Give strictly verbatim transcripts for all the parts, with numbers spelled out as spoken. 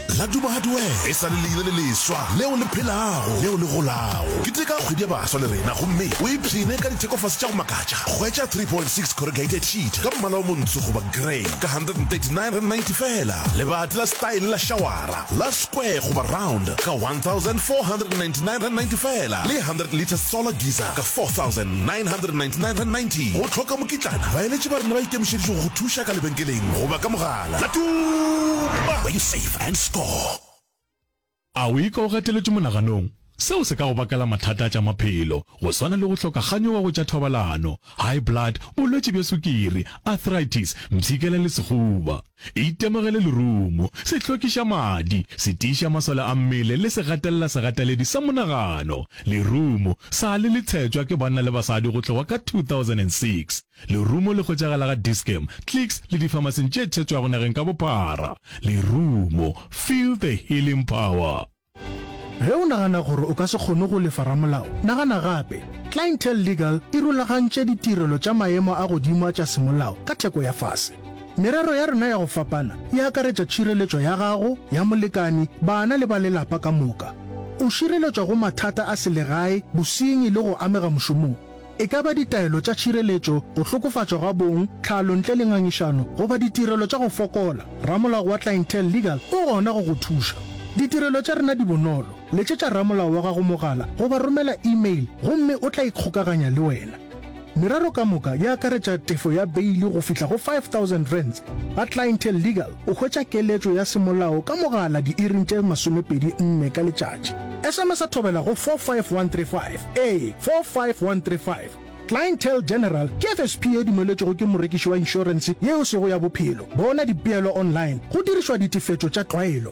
la Duba Hardware e sa le leina le leswa leo le phelago leo le golago ke teka kgwedi ya baswa le rena gomme o ipsene ka dithekofase tša go makatša hwetša three point six corrugated sheet ka mmala o montsho goba grey ka one hundred thirty-nine rand ninety fela lebati la style la shawara la square goba round ka one thousand four hundred ninety-nine rand ninety fela le one hundred litre solar geyser ka four thousand nine hundred ninety-nine rand ninety go tlhoka mokitlana baeletše ba rena ba ikemišedišo go thuša ka lebenkeleng goba ka mogala la Duba, where you save and score. A o ikaogeteletše monaganong seo se ka go bakela mathata tša maphelo go swana le go hloka kganyoga go tša thobalano high blood bolwetši bja sukiri arthritis mpshikela le sekgoba itemogele lerumo se hlokiša madi se tiiša masole a mmele le se gatelela segateledi sa monagano lerumo sa le le tshetšwa ke banna le basadi go tloga ka two thousand six lerumo le kgwetšagala ga Discam Clicks le dipharmaseng tše tshetšwago nageng ka bophara lerumo feel the healing power. Ge o nagana gore o ka se kgone go lefa ramolao nagana gape Clientele Legal e rulagantše ditirelo tša maemo a godimo tša semolao ka theko ya fase. Merero ya rena ya go fapana e akaretša tšhireletšo ya gago ya molekani bana le ba lelapa ka moka. O šireletšwa go mathata a selegae bosenyi le go amega mošomong. E ka ba ditaelo tša tšhireletšo go hlokofatšwa ga bong tlhalo ntle le ngangišano goba ditirelo tša go fokola ramolao wa Clientele Legal o gona go go thuša. Ditirelo tša rena di bonolo letšetša ramolao wa gago mogala goba romela email gomme o tla ikgokaganya le wena. Merero ka moka ya akaretša tefo ya beili go fihla go five thousand rands ga Clientele Legal o hwetša keletšo ya semolao ka mogala di-iring tše masomepedi nne ka letšatši. S M S a thobela go four five one three five a four five one three five. Clientele General ke F S P e dumeletšego ke morekiši wa insurance yeo sego ya bophelo bona dipeelo online go dirišwa ditefetšo tša tlwaelo.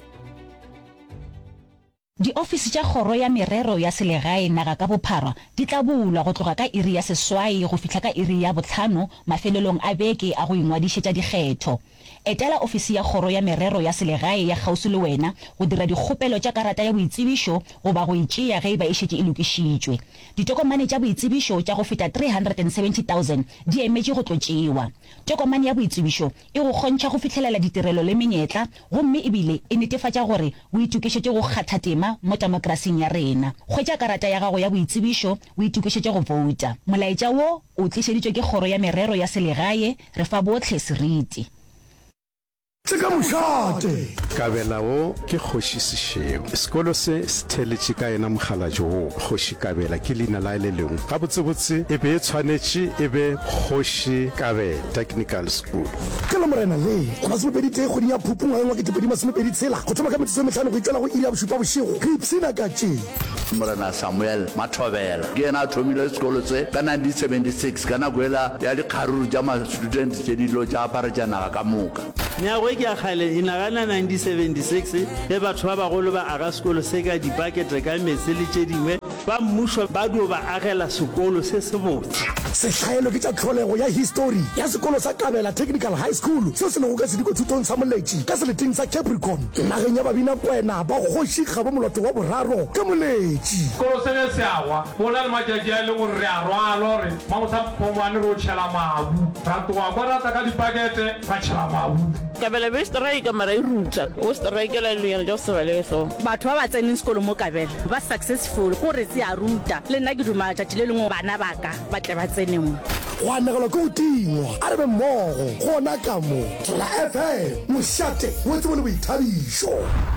Di ofisi tša kgoro ya merero ya selegae naga ka bophara di tla bulwa go tloga ka iri ya seswai go fihla ka iri ya botlhano mafelelong a beke a go ingwadišetša dikgetho. Etela ofisi ya kgoro ya merero ya selegae ya kgausi le wena go dira dikgopelo tša karata ya boitsebišo goba go itšea ge e ba e šetše e lokišitšwe. Ditokomane tša boitsebišo tša go feta three hundred seventy thousand di emetše go tlo tšewa. Tokomane ya boitsebišo e go kgontšha go fitlhelela ditirelo le menyetla gomme ebile e netefatša gore o itukišetše go kgatha tema mo demokrasing ya rena. Hwetša karata ya gago ya boitsebišo o itukišetše go vouta. Molaetša wo o tlišeditšwe ke kgoro ya merero ya selegae re fa botlhe seriti. Tseka mošate kabela wo ke kgoši sešeo sekolo se se theletše ka yena mokgalatšo wo kgoši kabela ke leina la le lengwe ga botsebotse e be e tshwanetše e be kgoši kabela technical school ke le morena le go ba semepeditee kgwedi ya phupung ga engwa ke tepedi masomepedi tshela go thoma ka metsotso e metlhano go itšwela go iri ya bošupa bošego re ipsena ka tšee morena Samuel Mathobela ke yena a thomile sekolo tse ka nineteen seventy-six ka nako ela ya dikgaruru tša ma-student tše dilo tša aparetšanaga ka moka. Nyago ke a kgale e nagana nineteen seventy-six ge batho ba bagolo ba aga sekolo se ka dipakete ka metse le tše dingwe ba mmušo ba dio ba agela sekolo se se botse. Sehlaelo ke tša tlholego ya history ya sekolo sa Kabela Technical High School seo se lego ka sediko thutong sa moletši ka seleteng sa Capricorn nageng ya babina kwena ba kgoši ga bo molato wa boraro ka moletši. Sekolo se ne se agwa go na le matšatši a le gore re a rwala gore mamotsaphomane re o tšhela mabu ra toga kwa rata ka dipakete ra tšhela mabu. Kabela be strike mara e ruta o strike la le ya se ba le so batho ba ba tseneng sekolo mo Kabela ba successful gore se a ruta le nna ke duma tša le lengwe bana baka ba tle ba tsene mo go anegela go tingwa a re be mmogo gona ka mo la F M mošate wo tsebo le boithabišo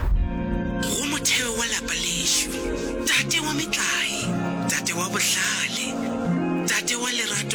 go motheo wa lapa lešo tate wa metlae tate wa bohlale tate wa lerato